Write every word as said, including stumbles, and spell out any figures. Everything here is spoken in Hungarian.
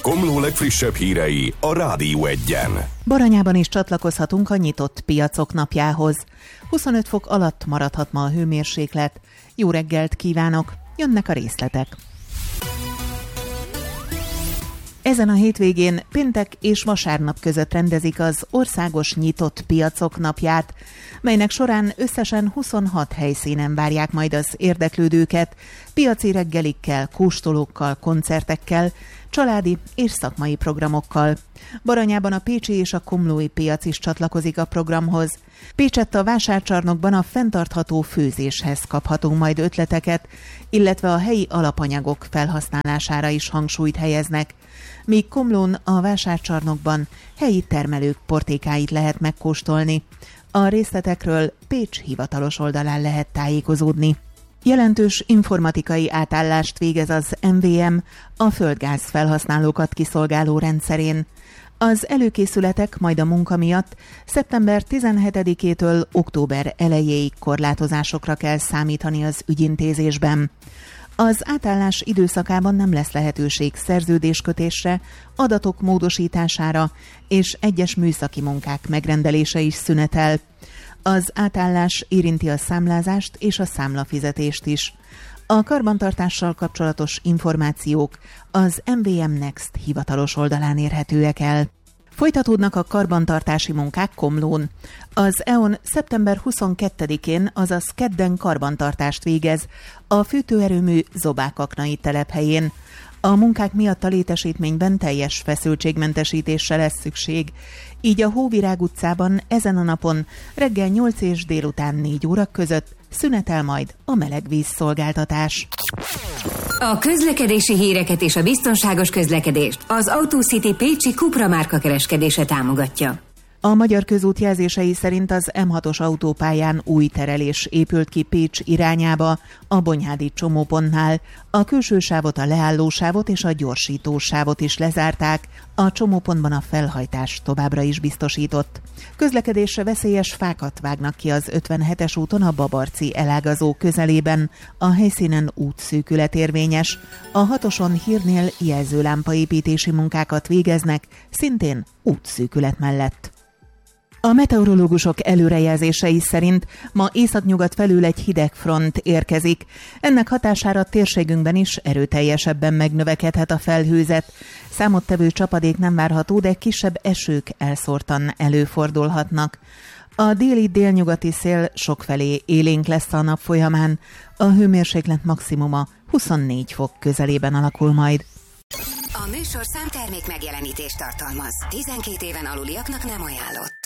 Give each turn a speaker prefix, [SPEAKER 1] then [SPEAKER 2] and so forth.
[SPEAKER 1] Komló legfrissebb hírei a Rádió Egyen.
[SPEAKER 2] Baranyában is csatlakozhatunk a nyitott piacok napjához. huszonöt fok alatt maradhat ma a hőmérséklet. Jó reggelt kívánok, jönnek a részletek. Ezen a hétvégén péntek és vasárnap között rendezik az országos nyitott piacok napját, melynek során összesen huszonhat helyszínen várják majd az érdeklődőket, piaci reggelikkel, kóstolókkal, koncertekkel, családi és szakmai programokkal. Baranyában a pécsi és a komlói piac is csatlakozik a programhoz. Pécsett a vásárcsarnokban a fenntartható főzéshez kaphatunk majd ötleteket, illetve a helyi alapanyagok felhasználására is hangsúlyt helyeznek, míg Komlón a vásárcsarnokban helyi termelők portékáit lehet megkóstolni. A részletekről Pécs hivatalos oldalán lehet tájékozódni. Jelentős informatikai átállást végez az em vé em a földgáz felhasználókat kiszolgáló rendszerén. Az előkészületek majd a munka miatt szeptember tizenhetedikétől október elejéig korlátozásokra kell számítani az ügyintézésben. Az átállás időszakában nem lesz lehetőség szerződéskötésre, adatok módosítására és egyes műszaki munkák megrendelése is szünetel. Az átállás érinti a számlázást és a számlafizetést is. A karbantartással kapcsolatos információk az em vé em Next hivatalos oldalán érhetőek el. Folytatódnak a karbantartási munkák Komlón. Az é e o en szeptember huszonkettedikén, azaz kedden karbantartást végez a fűtőerőmű Zobák-aknai telephelyén. A munkák miatt a létesítményben teljes feszültségmentesítésre lesz szükség, így a Hóvirág utcában ezen a napon reggel nyolc és délután négy óra között szünetel majd a melegvízszolgáltatás.
[SPEAKER 3] A közlekedési híreket és a biztonságos közlekedést az AutoCity pécsi Cupra márka kereskedése támogatja.
[SPEAKER 2] A Magyar Közút jelzései szerint az em hatos autópályán új terelés épült ki Pécs irányába, a Bonyhádi csomópontnál. A külső sávot, a leállósávot és a gyorsítósávot is lezárták, a csomópontban a felhajtás továbbra is biztosított. Közlekedésre veszélyes fákat vágnak ki az ötvenhetes úton a Babarci elágazó közelében, a helyszínen útszűkület érvényes. A hatoson hírnél jelzőlámpaépítési munkákat végeznek, szintén útszűkület mellett. A meteorológusok előrejelzései szerint ma északnyugat felül egy hideg front érkezik. Ennek hatására térségünkben is erőteljesebben megnövekedhet a felhőzet. Számottevő csapadék nem várható, de kisebb esők elszórtan előfordulhatnak. A déli-délnyugati szél sokfelé élénk lesz a nap folyamán. A hőmérséklet maximuma huszonnégy fok közelében alakul majd.
[SPEAKER 3] A műsor számtermék megjelenítést tartalmaz. tizenkét éven aluliaknak nem ajánlott.